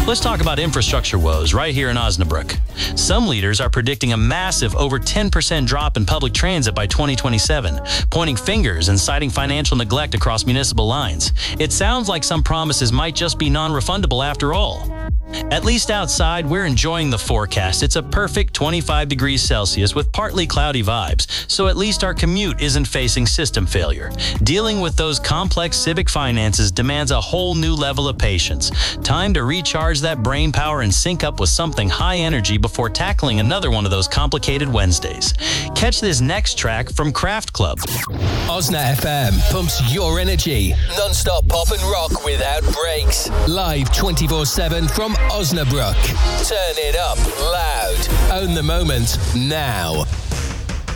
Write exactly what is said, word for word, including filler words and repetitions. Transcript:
Let's talk about infrastructure woes right here in Osnabrück. Some leaders are predicting a massive over ten percent drop in public transit by twenty twenty-seven, pointing fingers and citing financial neglect across municipal lines. It sounds like some promises might just be non-refundable after all. At least outside, we're enjoying the forecast. It's a perfect twenty-five degrees Celsius with partly cloudy vibes, so at least our commute isn't facing system failure. Dealing with those complex civic finances demands a whole new level of patience. Time to recharge that brain power and sync up with something high energy before tackling another one of those complicated Wednesdays. Catch this next track from Craft Club. Osna F M pumps your energy. Non-stop pop and rock without breaks. Live twenty-four seven from Osnabrück. Turn it up loud. Own the moment now.